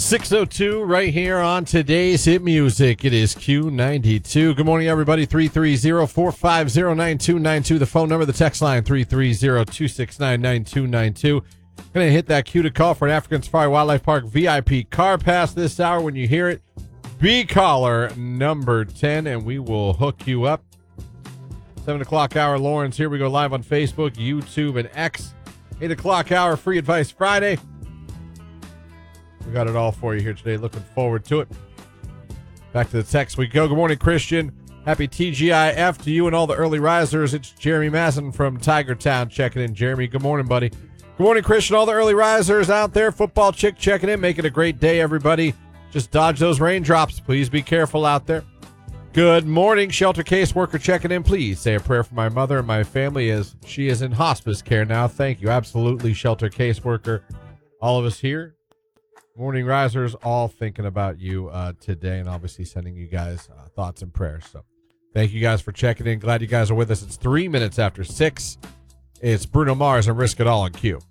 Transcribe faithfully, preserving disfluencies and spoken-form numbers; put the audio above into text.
six oh two right here on today's hit music. It is Q ninety-two. Good morning, everybody. three three zero, four five zero, nine two nine two. The phone number, the text line, three three zero, two six nine, nine two nine two. Going to hit that cue to call for an African Safari Wildlife Park V I P car pass this hour. When you hear it, be caller number ten, and we will hook you up. seven o'clock hour, Lawrence. Here we go live on Facebook, YouTube, and X. eight o'clock hour, Free Advice Friday. We got it all for you here today. Looking forward to it. Back to the text we go. Good morning, Christian. Happy T G I F to you and all the early risers. It's Jeremy Masson from Tiger Town checking in. Jeremy, good morning, buddy. Good morning, Christian. All the early risers out there. Football chick checking in. Make it a great day, everybody. Just dodge those raindrops. Please be careful out there. Good morning, shelter caseworker checking in. Please say a prayer for my mother and my family as she is in hospice care now. Thank you. Absolutely, shelter caseworker. All of us here. Morning risers, all thinking about you uh, today, and obviously sending you guys uh, thoughts and prayers. So thank you guys for checking in. Glad you guys are with us. It's three minutes after six. It's Bruno Mars and Risk It All on Q.